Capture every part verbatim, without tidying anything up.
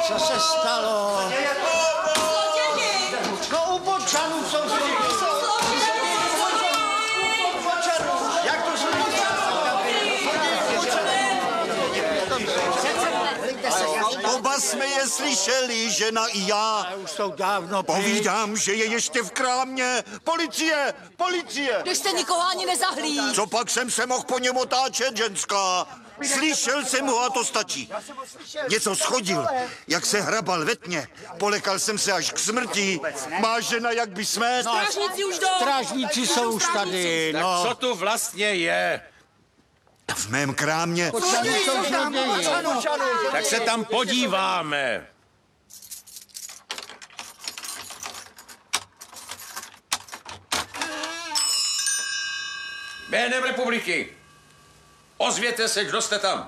Co se stalo? No u Bočanů jsou zloději. Jak to jsou Oba jsme je slyšeli, žena i já. Už jsou dávno pryč. Povídám, že je ještě v krámě. Policie, policie. Když jste nikoho ani nezahlíd. Co pak jsem se mohl po něm otáčet, ženská? Slyšel jsem ho a to stačí. Něco schodil, jak se hrabal ve tmě. Polekal jsem se až k smrti. Má žena jak by smet. Strážníci už jdou. Strážníci jsou už tady, no. Co tu vlastně je? V mém krámě. Bočanů jsou zloději. Tak se tam podíváme. Jménem republiky. Ozvěte se, kdo jste tam.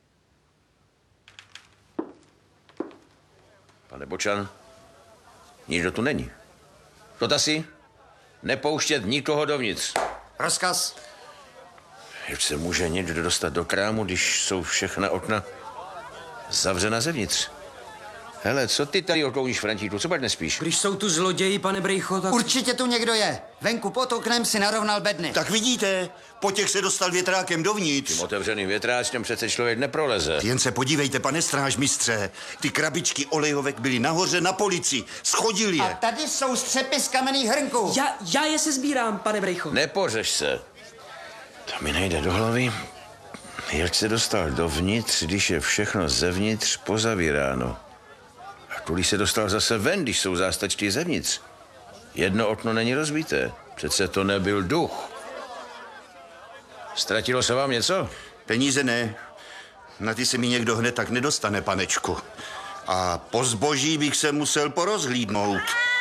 Pane Bočan, nikdo tu není. Dotaz nepouštět nikoho dovnitř. Rozkaz. Jak se může někdo dostat do krámu, když jsou všechna okna zavřena zevnitř? Hele, co ty tady okouníš, Frantíku, co pak nespíš? Když jsou tu zloději, pane Brejcho, tak... Určitě tu někdo je. Venku pod oknem si narovnal bedny. Tak vidíte, po těch se dostal větrákem dovnitř. Tím otevřeným větráčkem přece člověk neproleze. Jen se podívejte, pane strážmistře. Ty krabičky olejovek byly nahoře na polici. Schodil je. A tady jsou střepy z kamenných hrnků. Já, já je se sbírám, pane Brejcho. Nepořeš se. To mi nejde do hlavy. Jak se dostal dovnitř, když je všechno zevnitř pozavíráno? A kudy se dostal zase ven, když jsou zástačky zevnitř? Jedno okno není rozbité. Přece to nebyl duch. Ztratilo se vám něco? Peníze ne. Na ty se mi někdo hned tak nedostane, panečku. A po zboží bych se musel porozhlídnout.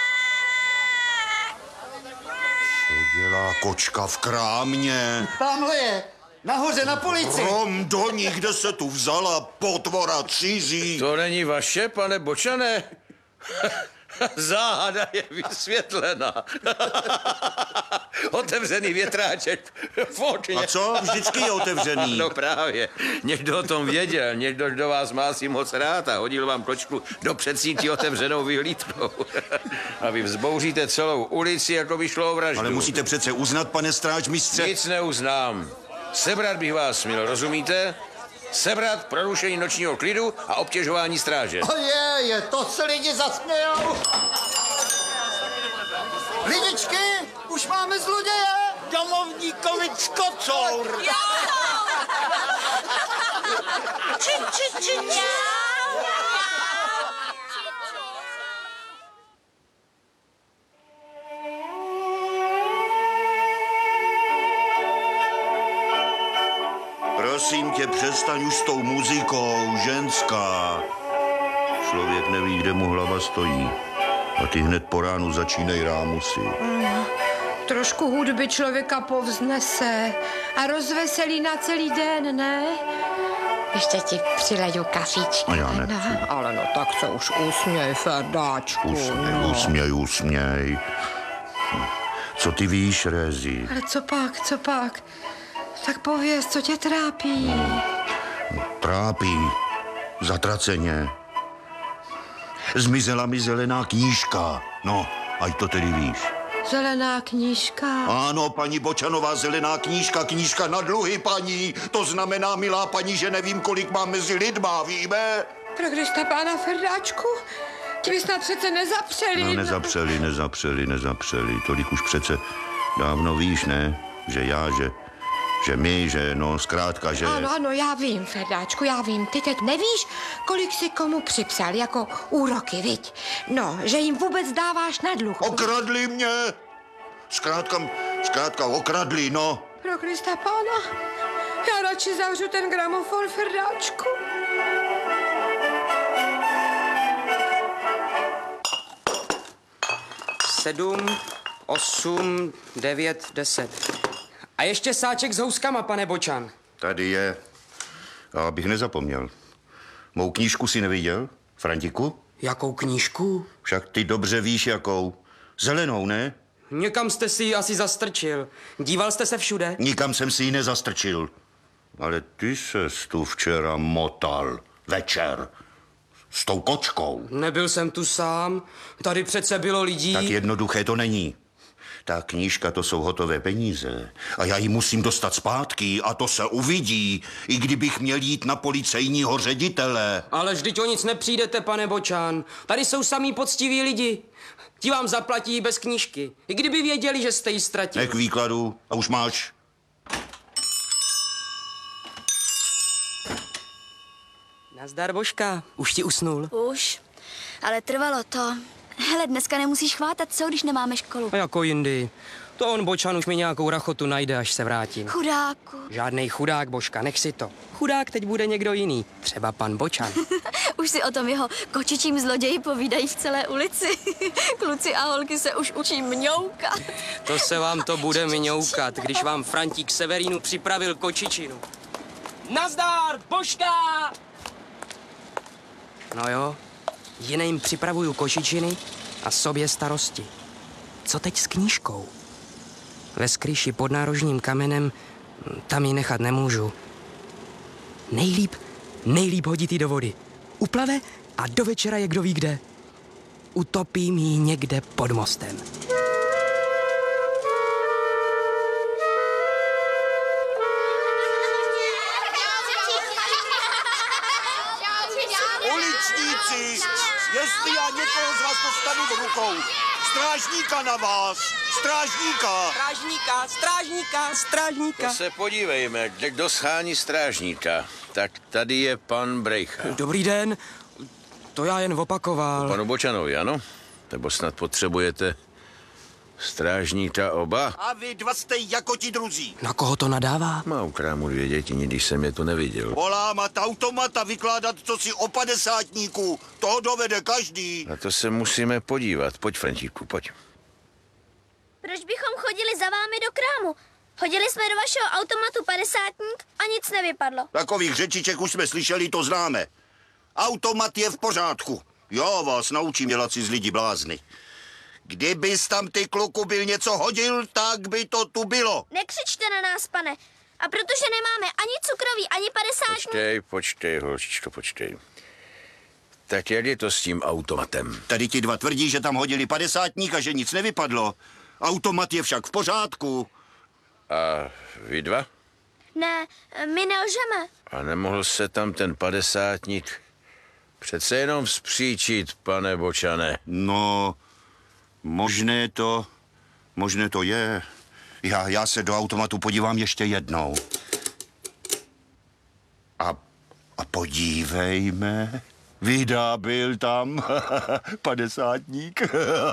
Co dělá kočka v krámě? Tamhle je. Nahoře na polici. Rom do ní, kde se tu vzala potvora cizí. To není vaše, pane Bočane? Záhada je vysvětlena. Otevřený větráček v okně. A co? Vždycky je otevřený. No právě. Někdo o tom věděl, někdo do vás má si moc rád a hodil vám kočku do předsítí otevřenou vyhlídkou. A vy vzbouříte celou ulici, jako by šlo o vraždu. Ale musíte přece uznat, pane strážmistře. Nic neuznám. Sebrat bych vás směl, rozumíte? Sebrat prorušení nočního klidu a obtěžování stráže. Je, je, to se lidi zasmějou. Lidičky, už máme zloděje. Domovníkovic kocour. Či, či, či, či. Prosím tě, přestaň už s tou muzikou, ženská. Člověk neví, kde mu hlava stojí. A ty hned po ránu začínají rámusy. Mm, trošku hudby člověka povznese a rozveselí na celý den, ne? Ještě ti přileju kafičku. A já nechci. No, ale no tak se už usměj, Ferdáčku. Usměj, no. usměj, usměj. Co ty víš, Rézi? Ale co pak, co pak? Tak pověz, co tě trápí. No, trápí. Zatraceně. Zmizela mi zelená knížka. No, ať to tedy víš. Zelená knížka. Ano, paní Bočanová, zelená knížka, knížka na dluhy, paní. To znamená, milá paní, že nevím, kolik mám mezi lidma, víme? Pro Krista pána Ferdáčku? Ti by snad přece nezapřeli. No, nezapřeli, nezapřeli, nezapřeli. Tolik už přece dávno víš, ne? Že já, že... Že my, že no, zkrátka, že... Ano, ano, já vím, Ferdáčku, já vím. Ty teď nevíš, kolik si komu připsal, jako úroky, viď? No, že jim vůbec dáváš na dluh. Okradli mě! Zkrátka, zkrátka okradli, no. Pro Krista pána, já radši zavřu ten gramofon, Ferdáčku. Sedm, osm, devět, deset. A ještě sáček s houskama, pane Bočan. Tady je. A abych nezapomněl. Mou knížku si neviděl, Frantiku? Jakou knížku? Však ty dobře víš, jakou. Zelenou, ne? Někam jste si ji asi zastrčil. Díval jste se všude? Nikam jsem si ji nezastrčil. Ale ty ses tu včera motal. Večer. S tou kočkou. Nebyl jsem tu sám, tady přece bylo lidí. Tak jednoduché to není. Ta knížka, to jsou hotové peníze. A já ji musím dostat zpátky a to se uvidí, i kdybych měl jít na policejního ředitele. Ale vždyť o nic nepřijdete, pane Bočan. Tady jsou samý poctiví lidi. Ti vám zaplatí bez knížky. I kdyby věděli, že jste ji ztratili. Ne k výkladu. A už máš. Nazdar, Božka. Už ti usnul? Už, ale trvalo to. Hele, dneska nemusíš chvátat, co, když nemáme školu. A jako jindy. To on, Bočan, už mi nějakou rachotu najde, až se vrátím. Chudáku. Žádnej chudák, Božka, nech si to. Chudák teď bude někdo jiný. Třeba pan Bočan. Už si o tom jeho kočičím zloději povídají v celé ulici. Kluci a holky se už učí mňoukat. To se vám to bude mňoukat, když vám Frantík Severínu připravil kočičinu. Nazdar, Božka! No jo, jiným připravuju kočičiny a sobě starosti. Co teď s knížkou? Ve skryši pod nárožním kamenem, tam ji nechat nemůžu. Nejlíp, nejlíp hodit ji do vody. Uplave a do večera je kdo ví kde. Utopím ji někde pod mostem. Uličníci, jestli já někoho z vás dostanu do rukou, strážníka na vás, strážníka. Strážníka, strážníka, strážníka. To se podívejme, kde kdo schání strážníka. Tak tady je pan Brejcha. Dobrý den, to já jen opakoval. Panu Bočanovi, ano? Nebo snad potřebujete strážníka oba? A vy dva jste jako ti druzí. Na koho to nadává? Má u krámu dvě děti, když jsem je tu neviděl. Polámat automat a vykládat co si o padesátníku, to dovede každý. Na to se musíme podívat. Pojď, Frantíku, pojď. Proč bychom chodili za vámi do krámu? Hodili jsme do vašeho automatu padesátník a nic nevypadlo. Takových řečiček už jsme slyšeli, to známe. Automat je v pořádku. Já vás naučím dělat si z lidí blázny. Kdybys tam ty kluku byl něco hodil, tak by to tu bylo. Nekřičte na nás, pane. A protože nemáme ani cukroví, ani padesátník... Počkej, počkej, holčičko, počkej. Tak jak je to s tím automatem? Tady ti dva tvrdí, že tam hodili padesátník a že nic nevypadlo. Automat je však v pořádku. A vy dva? Ne, my nelžeme. A nemohl se tam ten padesátník přece jenom vzpříčit, pane Bočane? No, možné to, možné to je. Já, já se do automatu podívám ještě jednou. A, a podívejme. Vida, byl tam padesátník.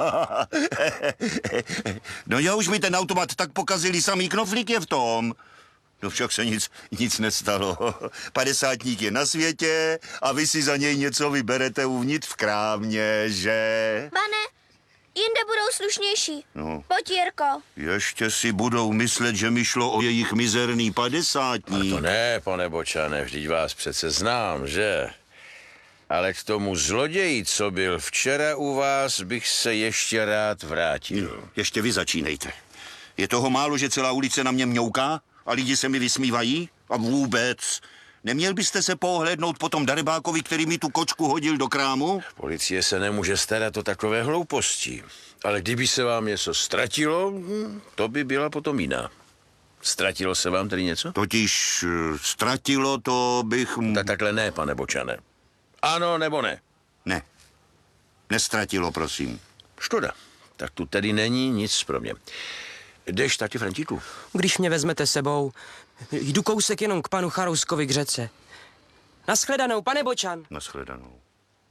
No já už mi ten automat tak pokazili, samý knoflík je v tom. No však se nic, nic nestalo. Padesátník je na světě a vy si za něj něco vyberete uvnitř v krámě, že? Pane, jinde budou slušnější. No. Pojď, Jirko. Ještě si budou myslet, že mi šlo o jejich mizerný padesátník. A to ne, pane Bočane, vždyť vás přece znám, že? Ale k tomu zloději, co byl včera u vás, bych se ještě rád vrátil. Ještě vy začínejte. Je toho málo, že celá ulice na mě mňouká a lidi se mi vysmívají? A vůbec. Neměl byste se pohlédnout po tom darebákovi, který mi tu kočku hodil do krámu? Policie se nemůže starat o takové hlouposti. Ale kdyby se vám něco ztratilo, hm, to by byla potom jiná. Ztratilo se vám tedy něco? Totiž eh, ztratilo to bych... m- Tak takhle ne, pane Bočane. Ano nebo ne? Ne. Nestratilo, prosím. Škoda. Tak tu tedy není nic pro mě. Jdeš, tati Frantíku? Když mě vezmete sebou, jdu kousek jenom k panu Charouskovi k řece. Naschledanou, pane Bočan. Naschledanou.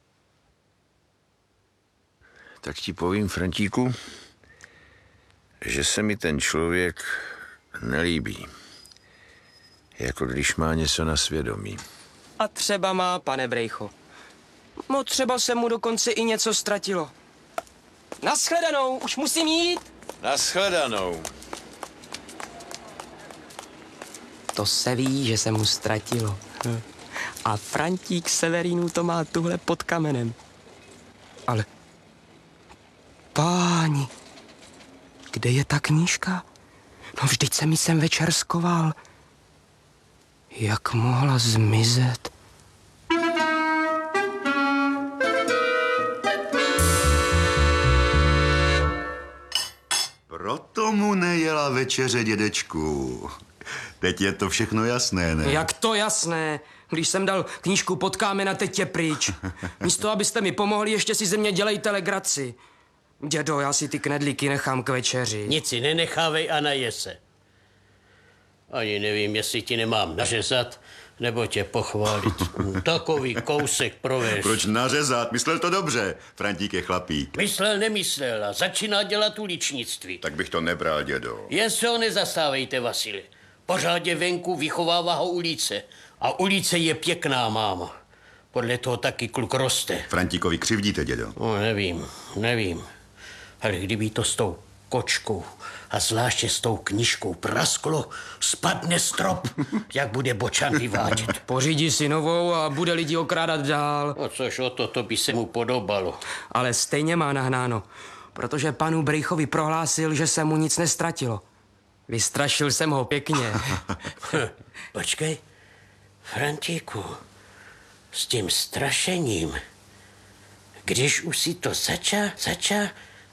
Tak ti povím, Frantíku, že se mi ten člověk nelíbí. Jako když má něco na svědomí. A třeba má, pane Brejcho. No třeba se mu dokonce i něco ztratilo. Naschledanou, už musím jít. Naschledanou. To se ví, že se mu ztratilo. Hm. A Frantík Severínů to má tuhle pod kamenem. Ale... Páni, kde je ta knížka? No vždyť jsem ji sem večer skoval. Jak mohla zmizet? mu nejela večeře, dědečku? Teď je to všechno jasné, ne? Jak to jasné? Když jsem dal knížku pod kámen a teď je pryč. Místo, abyste mi pomohli, ještě si ze mě dělejte legraci. Dědo, já si ty knedlíky nechám k večeři. Nic si nenechávej a naje se. Ani nevím, jestli ti nemám nařezat, nebo tě pochválit. Takový kousek provést. Proč nařezat? Myslel to dobře. Frantík je chlapík. Myslel, nemyslel a začíná dělat uličnictví. Tak bych to nebral, dědo. Jen se ho nezastávejte, Vasile. Pořádě venku vychovává ho ulice. A ulice je pěkná máma. Podle toho taky kluk roste. Frantíkovi křivdíte, dědo. No, nevím, nevím. Ale kdyby to s tou kočkou a zvláště s tou knížkou prasklo, spadne strop, jak bude Bočan vyvádět. Pořídí si novou a bude lidi okrádat dál. No což o to, to by se mu podobalo. Ale stejně má nahnáno, protože panu Brejchovi prohlásil, že se mu nic nestratilo. Vystrašil jsem ho pěkně. Počkej, Frantíku, s tím strašením, když už si to zača, zača,